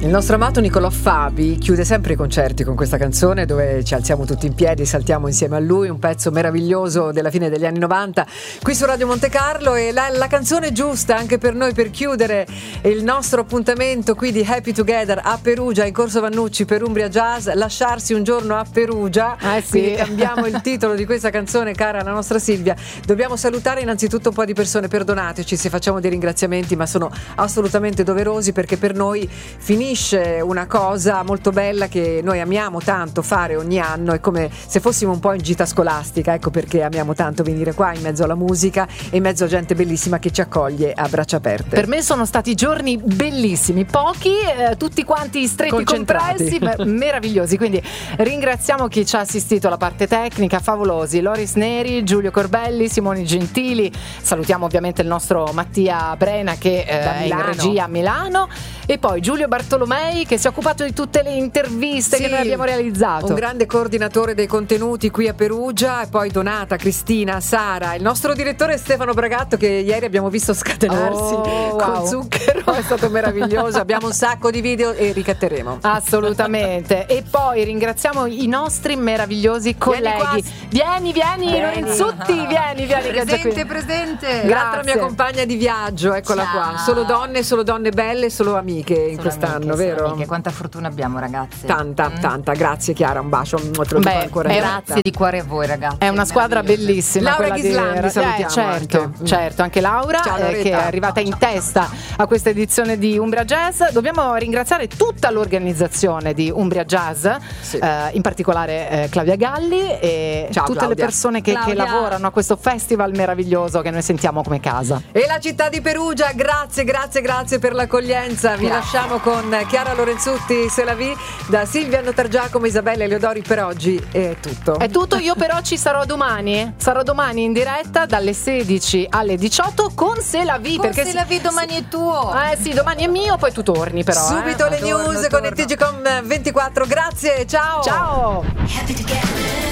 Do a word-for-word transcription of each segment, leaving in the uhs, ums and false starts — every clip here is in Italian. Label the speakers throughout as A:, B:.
A: Il nostro amato Nicolò Fabi chiude sempre i concerti con questa canzone dove ci alziamo tutti in piedi, saltiamo insieme a lui, un pezzo meraviglioso della fine degli anni novanta qui su Radio Monte Carlo, e la, la canzone giusta anche per noi per chiudere il nostro appuntamento qui di Happy Together a Perugia, in Corso Vannucci per Umbria Jazz. Lasciarsi un giorno a Perugia,
B: eh sì.
A: Quindi cambiamo il titolo di questa canzone, cara la nostra Silvia. Dobbiamo salutare innanzitutto un po' di persone, perdonateci se facciamo dei ringraziamenti, ma sono assolutamente doverosi, perché per noi finisce una cosa molto bella che noi amiamo tanto fare ogni anno. È come se fossimo un po' in gita scolastica, ecco perché amiamo tanto venire qua in mezzo alla musica e in mezzo a gente bellissima che ci accoglie a braccia aperte.
B: Per me sono stati giorni bellissimi, pochi, eh, tutti quanti stretti, compressi, ma meravigliosi, quindi ringraziamo chi ci ha assistito alla parte tecnica, favolosi, Loris Neri, Giulio Corbelli, Simone Gentili, salutiamo ovviamente il nostro Mattia Brena che eh, è in regia a Milano, e poi Giulio Bartolomei che si è occupato di tutte le interviste
A: sì,
B: che noi abbiamo realizzato,
A: un grande coordinatore dei contenuti qui a Perugia, e poi Donata, Cristina, Sara, il nostro direttore Stefano Bragatto che ieri abbiamo visto scatenarsi
B: oh,
A: con
B: wow.
A: zucchero, è stato meraviglioso, abbiamo un sacco di video e ricatteremo
B: assolutamente. E poi ringraziamo i nostri meravigliosi colleghi. Vieni, vieni, vieni Lorenzutti, vieni, vieni
C: presente, presente.
A: L'altra mia compagna di viaggio, eccola
C: Ciao.
A: qua, solo donne, solo donne belle, solo amiche in
C: Solo
A: quest'anno,
C: amiche,
A: vero?
C: Amiche. Quanta fortuna abbiamo, ragazzi.
A: Tanta,
C: mm.
A: tanta, grazie Chiara, un bacio, te lo dico
B: Beh,
A: ancora.
C: Grazie di cuore a voi, ragazzi.
B: È una squadra bellissima.
A: Laura
B: quella
A: Ghislandi,
B: di...
A: salutiamo
B: eh, certo,
A: anche.
B: certo, anche Laura
A: Ciao,
B: eh, che è arrivata in testa a questa edizione di Umbria Jazz. Dobbiamo ringraziare tutta l'organizzazione di Umbria Jazz,
A: sì.
B: eh, in particolare eh, Claudia Galli e
A: Ciao,
B: tutte
A: Claudia.
B: le persone che, che
C: Claudia.
B: lavorano a questo festival meraviglioso che noi sentiamo come casa.
A: E la città di Perugia, grazie, grazie, grazie per l'accoglienza. Vi lasciamo con Chiara Lorenzutti, Se la vi, da Silvia Notargiacomo, Isabella Eleodori. Per oggi è tutto.
B: È tutto, io però ci sarò domani. Sarò domani in diretta dalle sedici alle diciotto con Se la vi.
C: Con
B: perché
C: Se
B: si-
C: la vi domani è tuo.
B: Eh sì, domani è mio, poi tu torni però.
A: Subito
B: eh.
A: le
C: Torno,
A: news
C: torno.
A: con il T G Com ventiquattro. Grazie, ciao.
B: Ciao.
D: Happy together,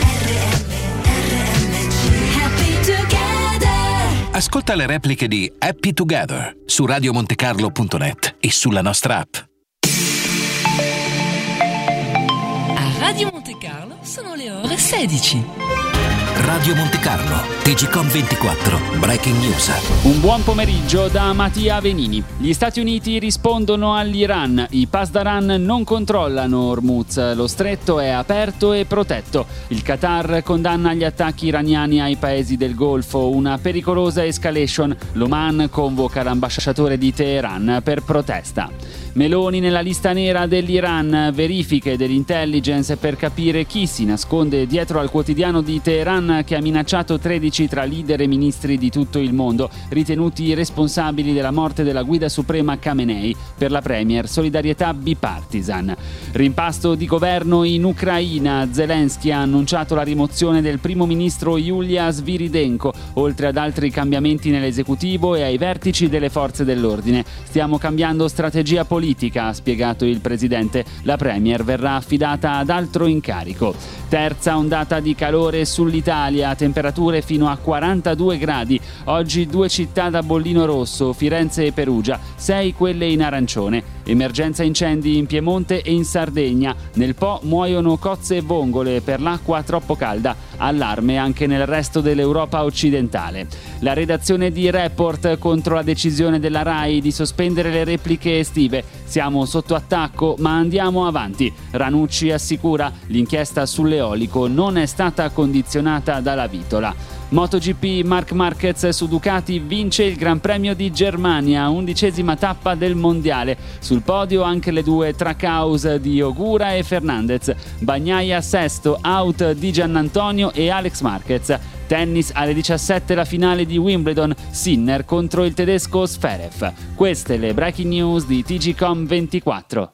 D: happy together.
E: Ascolta le repliche di Happy Together su radio montecarlo punto net e sulla nostra app.
F: A Radio Monte Carlo sono le ore sedici.
E: Radio Montecarlo, T G Com ventiquattro, Breaking News.
G: Un buon pomeriggio da Mattia Venini. Gli Stati Uniti rispondono all'Iran. I Pasdaran non controllano Hormuz. Lo stretto è aperto e protetto. Il Qatar condanna gli attacchi iraniani ai paesi del Golfo. Una pericolosa escalation. L'Oman convoca l'ambasciatore di Teheran per protesta. Meloni nella lista nera dell'Iran. Verifiche dell'intelligence per capire chi si nasconde dietro al quotidiano di Teheran che ha minacciato tredici tra leader e ministri di tutto il mondo, ritenuti responsabili della morte della guida suprema Khamenei. Per la premier, solidarietà bipartisan. Rimpasto di governo in Ucraina. Zelensky ha annunciato la rimozione del primo ministro Yulia Sviridenko, oltre ad altri cambiamenti nell'esecutivo e ai vertici delle forze dell'ordine. Stiamo cambiando strategia politica, ha spiegato il presidente. La premier verrà affidata ad altro incarico. Terza ondata di calore sull'Italia, temperature fino a quarantadue gradi. Oggi due città da bollino rosso, Firenze e Perugia, sei quelle in arancione. Emergenza incendi in Piemonte e in Sardegna. Nel Po muoiono cozze e vongole per l'acqua troppo calda. Allarme anche nel resto dell'Europa occidentale. La redazione di Report contro la decisione della RAI di sospendere le repliche estive. Siamo sotto attacco, ma andiamo avanti. Ranucci assicura: l'inchiesta sull'eolico non è stata condizionata dalla vitola. MotoGP, Marc Marquez su Ducati vince il Gran Premio di Germania, undicesima tappa del mondiale. Sul podio anche le due Trackhouse di Ogura e Fernandez. Bagnaia sesto, out di Giannantonio e Alex Marquez. Tennis alle diciassette la finale di Wimbledon, Sinner contro il tedesco Zverev. Queste le breaking news di T G Com ventiquattro.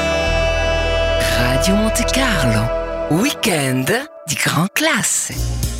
F: Radio Monte Carlo, weekend di gran classe.